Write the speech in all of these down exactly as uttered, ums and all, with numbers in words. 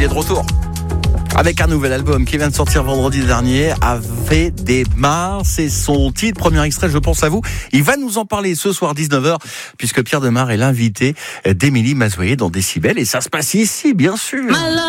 il est de retour avec un nouvel album qui vient de sortir vendredi dernier, Ave des Mains. C'est son titre, premier extrait, Je pense à vous. Il va nous en parler ce soir dix-neuf heures, puisque Pierre Demar est l'invité d'Émilie Mazoyer dans Décibel. Et ça se passe ici, bien sûr.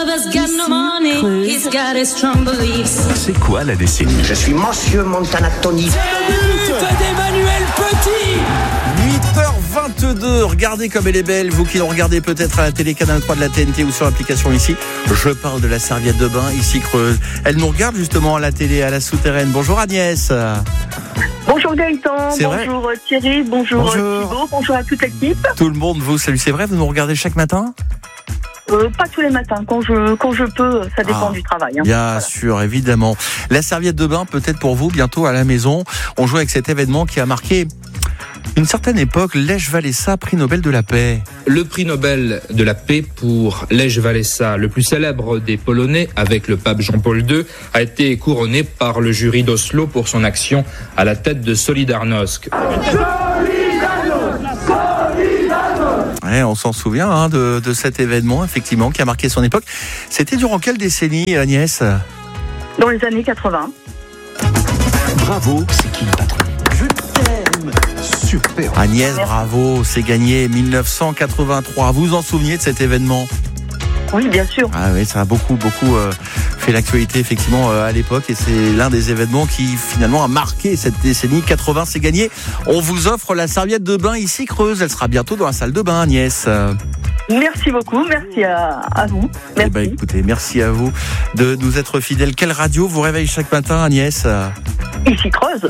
C'est quoi la décennie? Je suis Monsieur Montanatoni. C'est le but d'Emmanuel Petit. huit heures vingt-deux, regardez comme elle est belle, vous qui l'en regardez peut-être à la télé Canal trois de la T N T ou sur l'application ici. Je parle de la serviette de bain ici Creuse. Elle nous regarde justement à la télé, à la souterraine. Bonjour Agnès. Bonjour Gaëtan, C'est bonjour vrai Thierry, bonjour, bonjour Thibaut, bonjour à toute l'équipe. Tout le monde vous salue, c'est vrai, vous nous regardez chaque matin? Euh, pas tous les matins, quand je, quand je peux, ça dépend ah, du travail. Hein. Bien voilà. sûr, évidemment. La serviette de bain, peut-être pour vous, bientôt à la maison. On joue avec cet événement qui a marqué une certaine époque, Lech Walesa, prix Nobel de la paix. Le prix Nobel de la paix pour Lech Walesa, le plus célèbre des Polonais avec le pape Jean-Paul deux, a été couronné par le jury d'Oslo pour son action à la tête de Solidarnosc. Ouais, on s'en souvient hein, de, de cet événement, effectivement, qui a marqué son époque. C'était durant quelle décennie, Agnès? Dans les années quatre-vingts. Bravo, c'est qui le patron? Je t'aime. Super. Agnès, bravo, c'est gagné dix-neuf cent quatre-vingt-trois. Vous vous en souvenez de cet événement? Oui, bien sûr. Ah oui, ça a beaucoup, beaucoup euh, fait l'actualité, effectivement, euh, à l'époque. Et c'est l'un des événements qui, finalement, a marqué cette décennie. quatre-vingts, c'est gagné. On vous offre la serviette de bain ici, Creuse. Elle sera bientôt dans la salle de bain, Agnès. Merci beaucoup, merci à, à vous. Merci. Eh ben, écoutez, merci à vous de nous être fidèles. Quelle radio vous réveille chaque matin, Agnès? Ici Creuse.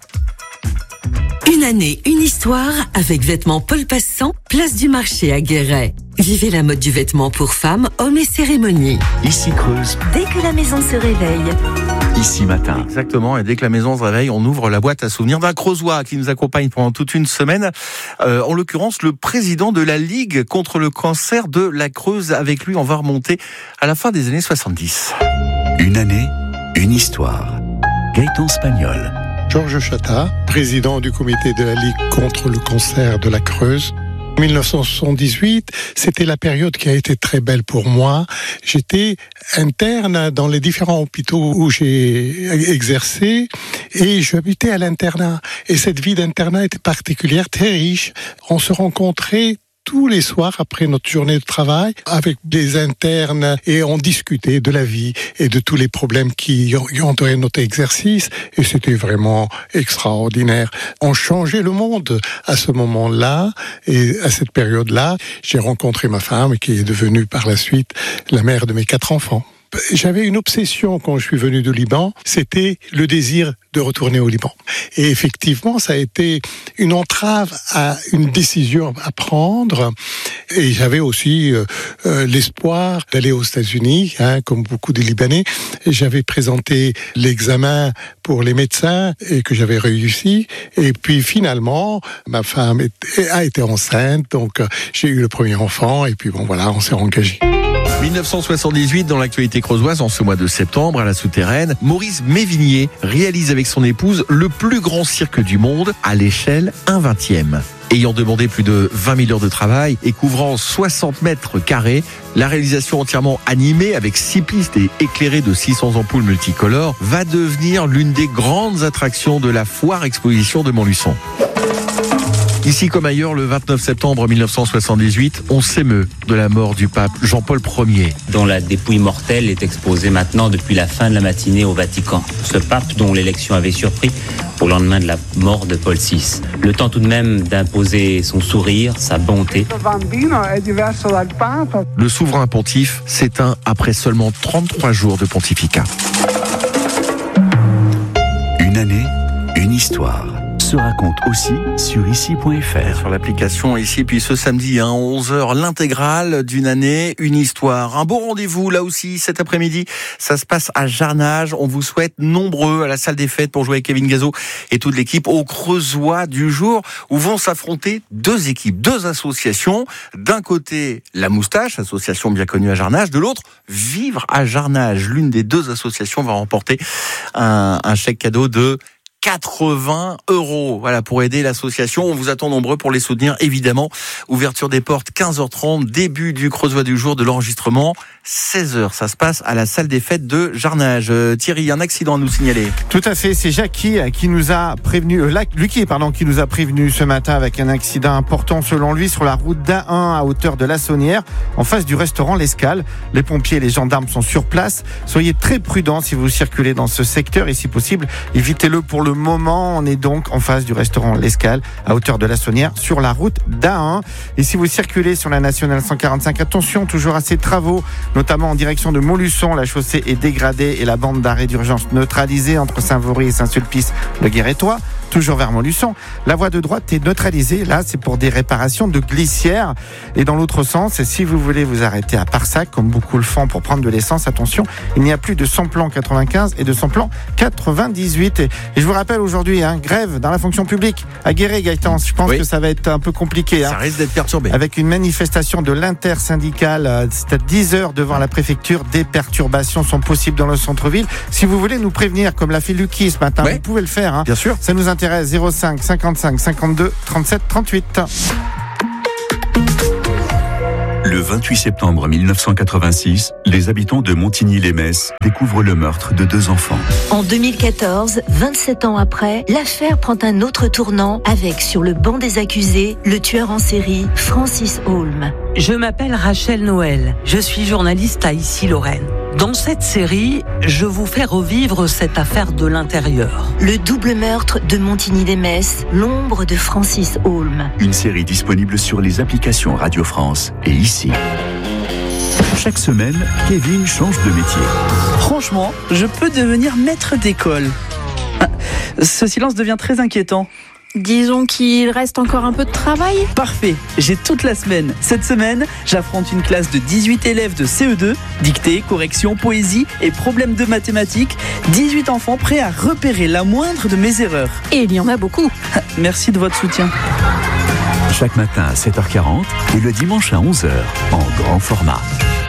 Une année, une histoire avec Vêtements Paul Passant, place du marché à Guéret. Vivez la mode du vêtement pour femmes, hommes et cérémonies. Ici Creuse. Dès que la maison se réveille. Ici matin. Exactement, et dès que la maison se réveille, on ouvre la boîte à souvenirs d'un Creusois qui nous accompagne pendant toute une semaine. Euh, en l'occurrence, le président de la Ligue contre le cancer de la Creuse. Avec lui, on va remonter à la fin des années soixante-dix. Une année, une histoire. Gaëtan Spagnol. Georges Chatat, président du comité de la Ligue contre le cancer de la Creuse. dix-neuf cent soixante-dix-huit, c'était la période qui a été très belle pour moi. J'étais interne dans les différents hôpitaux où j'ai exercé et j'habitais à l'internat. Et cette vie d'internat était particulière, très riche. On se rencontrait tous les soirs après notre journée de travail avec des internes et on discutait de la vie et de tous les problèmes qui entouraient notre exercice et c'était vraiment extraordinaire. On changeait le monde à ce moment-là et à cette période-là. J'ai rencontré ma femme qui est devenue par la suite la mère de mes quatre enfants. J'avais une obsession quand je suis venu du Liban, c'était le désir de retourner au Liban. Et effectivement, ça a été une entrave à une décision à prendre. Et j'avais aussi euh, euh, l'espoir d'aller aux États-Unis, hein, comme beaucoup de Libanais. Et j'avais présenté l'examen pour les médecins et que j'avais réussi. Et puis finalement, ma femme est, a été enceinte, donc euh, j'ai eu le premier enfant. Et puis bon, voilà, on s'est engagé. dix-neuf cent soixante-dix-huit, dans l'actualité creusoise, en ce mois de septembre, à la Souterraine, Maurice Mévigné réalise avec son épouse le plus grand cirque du monde à l'échelle un vingtième. Ayant demandé plus de vingt mille heures de travail et couvrant soixante mètres carrés, la réalisation entièrement animée avec six pistes et éclairée de six cents ampoules multicolores va devenir l'une des grandes attractions de la foire exposition de Montluçon. Ici comme ailleurs, le vingt-neuf septembre mille neuf cent soixante-dix-huit, on s'émeut de la mort du pape Jean-Paul Ier. Dont la dépouille mortelle est exposée maintenant depuis la fin de la matinée au Vatican. Ce pape dont l'élection avait surpris au lendemain de la mort de Paul six. Le temps tout de même d'imposer son sourire, sa bonté. Le souverain pontife s'éteint après seulement trente-trois jours de pontificat. Une année, une histoire. Se raconte aussi sur ici point f r. Sur l'application ici, puis ce samedi, hein, onze heures, l'intégrale d'une année, une histoire. Un beau rendez-vous là aussi cet après-midi. Ça se passe à Jarnage. On vous souhaite nombreux à la salle des fêtes pour jouer avec Kevin Gazo et toute l'équipe au Creusois du jour où vont s'affronter deux équipes, deux associations. D'un côté, la Moustache, association bien connue à Jarnage. De l'autre, Vivre à Jarnage. L'une des deux associations va remporter un, un chèque cadeau de quatre-vingts euros. Voilà, pour aider l'association. On vous attend nombreux pour les soutenir, évidemment. Ouverture des portes, quinze heures trente. Début du Creusois du jour de l'enregistrement, seize heures. Ça se passe à la salle des fêtes de Jarnage. Euh, Thierry, un accident à nous signaler. Tout à fait. C'est Jackie qui nous a prévenu, euh, Lucky, pardon, qui nous a prévenu ce matin avec un accident important selon lui sur la route d'A un à hauteur de la Saunière, en face du restaurant L'Escale. Les pompiers et les gendarmes sont sur place. Soyez très prudents si vous circulez dans ce secteur et si possible, évitez-le pour le moment. On est donc en face du restaurant L'Escale, à hauteur de la Saunière, sur la route d'A un. Et si vous circulez sur la nationale cent quarante-cinq, attention, toujours à ces travaux, notamment en direction de Montluçon. La chaussée est dégradée et la bande d'arrêt d'urgence neutralisée entre Saint-Vaury et Saint-Sulpice-le Guérétois. Toujours vers Montluçon. La voie de droite est neutralisée. Là, c'est pour des réparations de glissières. Et dans l'autre sens, si vous voulez vous arrêter à Parsac, comme beaucoup le font pour prendre de l'essence, attention, il n'y a plus de Samplon quatre-vingt-quinze et de Samplon quatre-vingt-dix-huit. Et, et je vous rappelle aujourd'hui, hein, grève dans la fonction publique à Guéret, Gaëtan. Je pense oui. que ça va être un peu compliqué. Ça hein, risque d'être perturbé. Avec une manifestation de l'intersyndicale, c'est à dix heures devant la préfecture. Des perturbations sont possibles dans le centre-ville. Si vous voulez nous prévenir, comme l'a fait Lucky ce matin, ouais. vous pouvez le faire. Hein. Bien sûr. Ça nous intéresse. zéro cinq cinquante-cinq cinquante-deux trente-sept trente-huit. Le vingt-huit septembre mille neuf cent quatre-vingt-six, les habitants de Montigny-lès-Metz découvrent le meurtre de deux enfants. En deux mille quatorze, vingt-sept ans après, l'affaire prend un autre tournant avec, sur le banc des accusés, le tueur en série Francis Holm. Je m'appelle Rachel Noël, je suis journaliste à Issy-Lorraine. Dans cette série, je vous fais revivre cette affaire de l'intérieur. Le double meurtre de Montigny-lès-Metz, l'ombre de Francis Holm. Une série disponible sur les applications Radio France et ici. Chaque semaine, Kevin change de métier. Franchement, je peux devenir maître d'école. Ce silence devient très inquiétant. Disons qu'il reste encore un peu de travail. Parfait, j'ai toute la semaine. Cette semaine, j'affronte une classe de dix-huit élèves de C E deux, dictée, correction, poésie et problèmes de mathématiques. dix-huit enfants prêts à repérer la moindre de mes erreurs. Et il y en a beaucoup. Merci de votre soutien. Chaque matin à sept heures quarante et le dimanche à onze heures en grand format.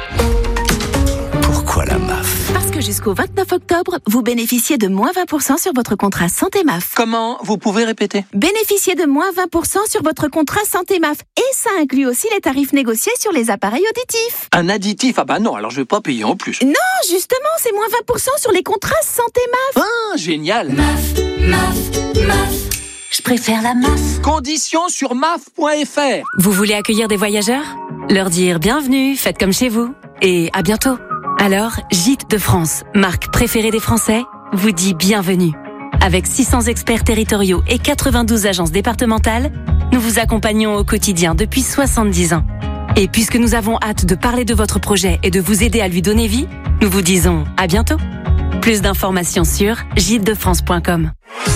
Pourquoi la M A F ? Parce que jusqu'au vingt-neuf octobre, vous bénéficiez de moins vingt pour cent sur votre contrat Santé M A F. Comment ? Vous pouvez répéter ? Bénéficiez de moins vingt pour cent sur votre contrat Santé M A F. Et ça inclut aussi les tarifs négociés sur les appareils auditifs. Un additif ? Ah bah non, alors je vais pas payer en plus. Non, justement, c'est moins vingt pour cent sur les contrats Santé M A F. Ah, génial ! M A F, M A F, M A F. Je préfère la M A F. Conditions sur M A F point F R. Vous voulez accueillir des voyageurs ? Leur dire bienvenue, faites comme chez vous. Et à bientôt. Alors, Gîtes de France, marque préférée des Français, vous dit bienvenue. Avec six cents experts territoriaux et quatre-vingt-douze agences départementales, nous vous accompagnons au quotidien depuis soixante-dix ans. Et puisque nous avons hâte de parler de votre projet et de vous aider à lui donner vie, nous vous disons à bientôt. Plus d'informations sur gîtes de france point com.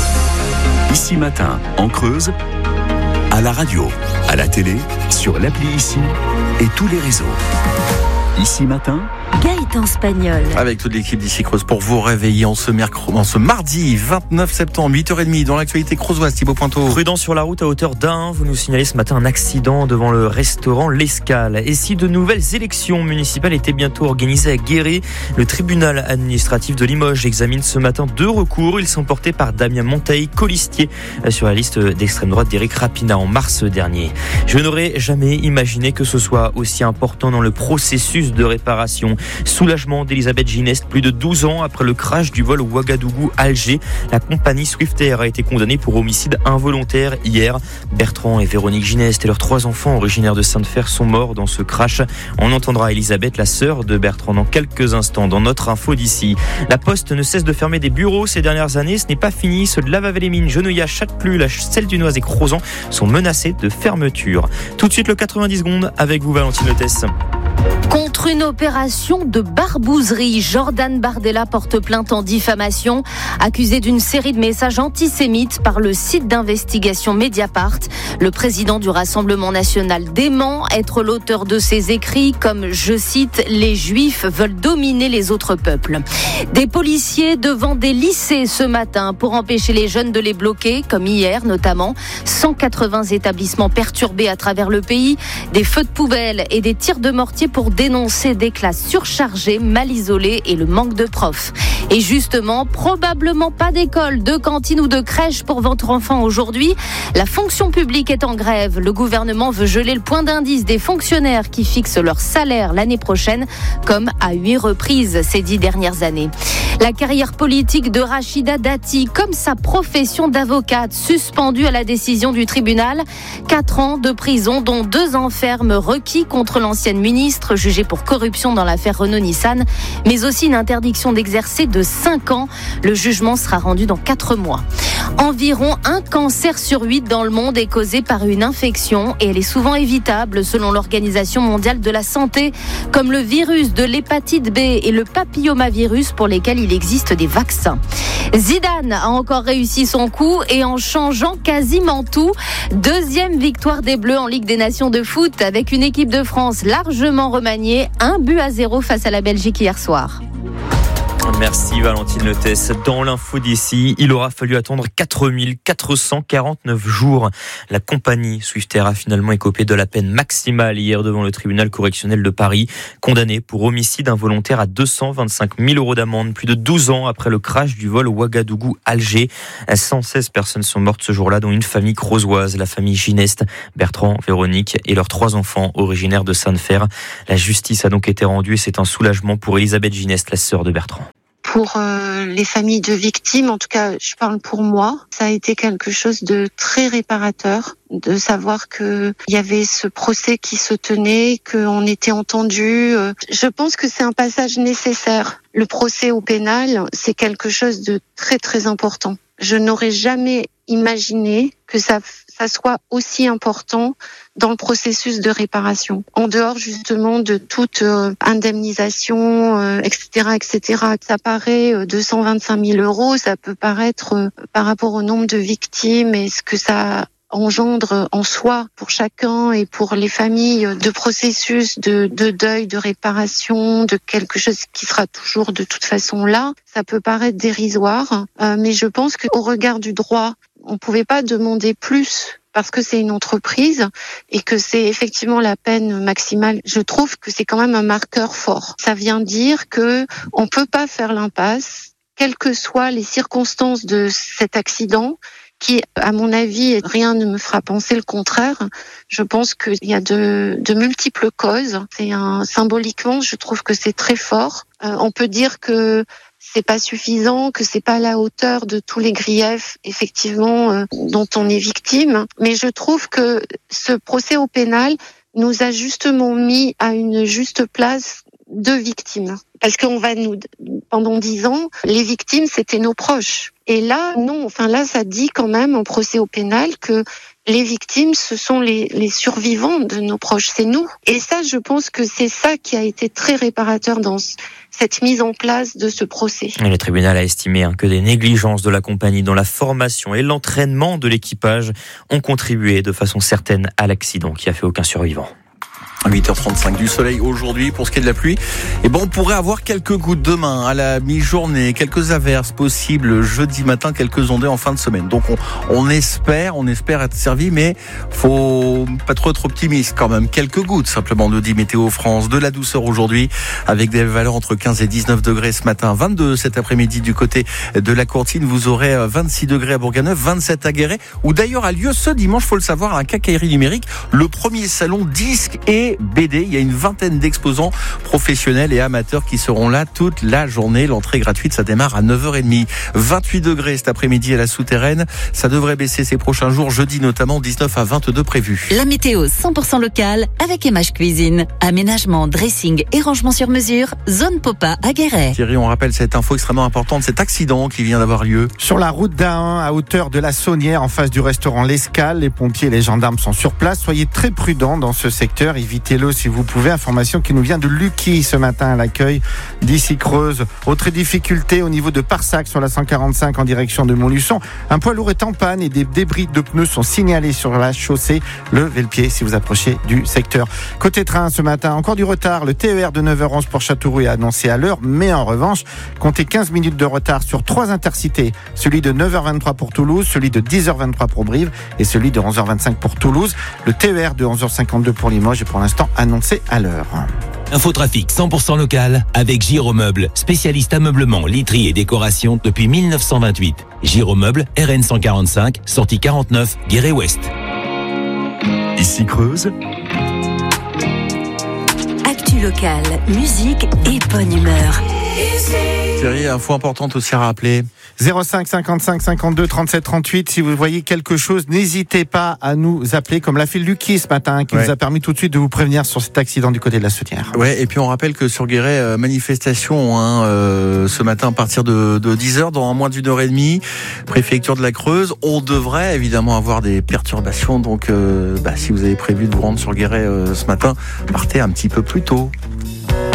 Ici Matin, en Creuse, à la radio, à la télé, sur l'appli Ici et tous les réseaux. Ici Matin, Gaëtan Spagnol. Avec toute l'équipe d'Ici Creuse pour vous réveiller en ce, mercredi, en ce mardi vingt-neuf septembre, huit heures trente dans l'actualité creusoise. Thibaut Pointeau. Prudent sur la route à hauteur d'A un. Vous nous signalez ce matin un accident devant le restaurant L'Escale. Et si de nouvelles élections municipales étaient bientôt organisées à Guéret, le tribunal administratif de Limoges examine ce matin deux recours. Ils sont portés par Damien Monteil, colistier sur la liste d'extrême droite d'Éric Rapina en mars dernier. Je n'aurais jamais imaginé que ce soit aussi important dans le processus de réparation. Soulagement d'Elisabeth Gineste, plus de douze ans après le crash du vol Ouagadougou-Alger. La compagnie Swiftair a été condamnée pour homicide involontaire hier. Bertrand et Véronique Gineste et leurs trois enfants originaires de Sainte-Fer sont morts dans ce crash. On entendra Elisabeth, la sœur de Bertrand, dans quelques instants dans notre info d'ici. La Poste ne cesse de fermer des bureaux ces dernières années. Ce n'est pas fini. Ceux de Lavavelle-les-Mines, Genouillat, Châtelus, la Celle-du-Noise et Crozon sont menacés de fermeture. Tout de suite le quatre-vingt-dix secondes avec vous Valentine Lotès. Contre une opération de barbouzerie, Jordan Bardella porte plainte en diffamation, accusé d'une série de messages antisémites par le site d'investigation Mediapart. Le président du Rassemblement national dément être l'auteur de ces écrits comme, je cite, « Les Juifs veulent dominer les autres peuples ». Des policiers devant des lycées ce matin pour empêcher les jeunes de les bloquer, comme hier notamment. cent quatre-vingts établissements perturbés à travers le pays, des feux de poubelle et des tirs de mortier pour dénoncer des classes surchargées, mal isolées et le manque de profs. Et justement, probablement pas d'école, de cantine ou de crèche pour votre enfant aujourd'hui. La fonction publique est en grève. Le gouvernement veut geler le point d'indice des fonctionnaires qui fixent leur salaire l'année prochaine, comme à huit reprises ces dix dernières années. La carrière politique de Rachida Dati, comme sa profession d'avocate, suspendue à la décision du tribunal. Quatre ans de prison, dont deux ans ferme requis contre l'ancienne ministre jugée pour corruption dans l'affaire Renault-Nissan, mais aussi une interdiction d'exercer de cinq ans. Le jugement sera rendu dans quatre mois. Environ un cancer sur huit dans le monde est causé par une infection et elle est souvent évitable selon l'Organisation mondiale de la santé, comme le virus de l'hépatite B et le papillomavirus pour lesquels il existe des vaccins. Zidane a encore réussi son coup et en changeant quasiment tout. Deuxième victoire des Bleus en Ligue des Nations de foot avec une équipe de France largement remaniée. Un but à zéro face à la Belgique hier soir. Merci Valentine Lettès. Dans l'info d'ici, il aura fallu attendre quatre mille quatre cent quarante-neuf jours. La compagnie Swiftair a finalement écopé de la peine maximale hier devant le tribunal correctionnel de Paris, condamné pour homicide involontaire à deux cent vingt-cinq mille euros d'amende, plus de douze ans après le crash du vol Ouagadougou-Alger. cent seize personnes sont mortes ce jour-là, dont une famille creusoise, la famille Gineste, Bertrand, Véronique et leurs trois enfants originaires de Sainte-Fer. La justice a donc été rendue et c'est un soulagement pour Elisabeth Gineste, la sœur de Bertrand. Pour euh, les familles de victimes, en tout cas, je parle pour moi, ça a été quelque chose de très réparateur, de savoir que il y avait ce procès qui se tenait, qu'on était entendu. Je pense que c'est un passage nécessaire. Le procès au pénal, c'est quelque chose de très très important. Je n'aurais jamais imaginé que ça, ça soit aussi important dans le processus de réparation, en dehors justement de toute euh, indemnisation, euh, et cetera, et cetera. Ça paraît euh, deux cent vingt-cinq mille euros, ça peut paraître euh, par rapport au nombre de victimes et ce que ça engendre en soi pour chacun et pour les familles de processus de, de deuil, de réparation, de quelque chose qui sera toujours de toute façon là. Ça peut paraître dérisoire, euh, mais je pense qu'au regard du droit, on pouvait pas demander plus parce que c'est une entreprise et que c'est effectivement la peine maximale. Je trouve que c'est quand même un marqueur fort. Ça vient dire que on peut pas faire l'impasse, quelles que soient les circonstances de cet accident, qui, à mon avis, rien ne me fera penser le contraire. Je pense qu'il y a de, de multiples causes. C'est un, symboliquement, je trouve que c'est très fort. Euh, on peut dire que c'est pas suffisant, que c'est pas à la hauteur de tous les griefs, effectivement, euh, dont on est victime. Mais je trouve que ce procès au pénal nous a justement mis à une juste place de victimes. Parce qu'on va nous, pendant dix ans, les victimes, c'était nos proches. Et là, non, enfin là, ça dit quand même en procès au pénal que les victimes, ce sont les, les survivants de nos proches, c'est nous. Et ça, je pense que c'est ça qui a été très réparateur dans cette mise en place de ce procès. Et le tribunal a estimé hein, que des négligences de la compagnie dans la formation et l'entraînement de l'équipage ont contribué de façon certaine à l'accident qui a fait aucun survivant. huit heures trente-cinq du soleil aujourd'hui. Pour ce qui est de la pluie, et bon, on pourrait avoir quelques gouttes demain à la mi-journée, quelques averses possibles jeudi matin, quelques ondées en fin de semaine. Donc on, on espère, on espère être servi, mais faut pas trop être optimiste quand même. Quelques gouttes simplement, nous dit Météo France. De la douceur aujourd'hui avec des valeurs entre quinze et dix-neuf degrés ce matin, vingt-deux cet après-midi du côté de la Courtine. Vous aurez vingt-six degrés à Bourganeuf, vingt-sept à Guéret, où d'ailleurs a lieu ce dimanche, faut le savoir, un quincaillerie numérique, le premier salon disque et B D. Il y a une vingtaine d'exposants professionnels et amateurs qui seront là toute la journée. L'entrée gratuite, ça démarre à neuf heures trente. vingt-huit degrés cet après-midi à la Souterraine. Ça devrait baisser ces prochains jours, jeudi notamment, dix-neuf à vingt-deux prévus. La météo cent pour cent locale avec Emage Cuisine. Aménagement, dressing et rangement sur mesure. Zone Popa à Guéret. Thierry, on rappelle cette info extrêmement importante, cet accident qui vient d'avoir lieu. Sur la route d'A un, à hauteur de la Saunière, en face du restaurant L'Escale, les pompiers et les gendarmes sont sur place. Soyez très prudents dans ce secteur. Évitez-le si vous pouvez. Information qui nous vient de Lucky ce matin à l'accueil d'ici Creuse. Autre difficulté au niveau de Parsac sur la cent quarante-cinq en direction de Montluçon. Un poids lourd est en panne et des débris de pneus sont signalés sur la chaussée. Levez le pied si vous approchez du secteur. Côté train ce matin, encore du retard. Le T E R de neuf heures onze pour Châteauroux est annoncé à l'heure, mais en revanche, comptez quinze minutes de retard sur trois intercités. Celui de neuf heures vingt-trois pour Toulouse, celui de dix heures vingt-trois pour Brive et celui de onze heures vingt-cinq pour Toulouse. Le T E R de onze heures cinquante-deux pour Limoges est pour l'instant annoncé à l'heure. Infotrafic cent pour cent local avec Giromeuble, spécialiste ameublement, literie et décoration depuis mille neuf cent vingt-huit. Giromeuble, R N cent quarante-cinq, sortie quarante-neuf, Guéret-Ouest. Ici Creuse. Actu locale, musique et bonne humeur. Thierry, info importante aussi à rappeler. zéro cinq cinquante-cinq cinquante-deux trente-sept trente-huit. Si vous voyez quelque chose, n'hésitez pas à nous appeler, comme l'a fait Lucky ce matin, qui ouais. nous a permis tout de suite de vous prévenir sur cet accident du côté de la Saunière. Ouais, et puis on rappelle que sur Guéret, euh, manifestation hein, euh, ce matin à partir de, de dix heures, dans moins d'une heure et demie, préfecture de la Creuse. On devrait évidemment avoir des perturbations, donc euh, bah, si vous avez prévu de vous rendre sur Guéret euh, ce matin, partez un petit peu plus tôt.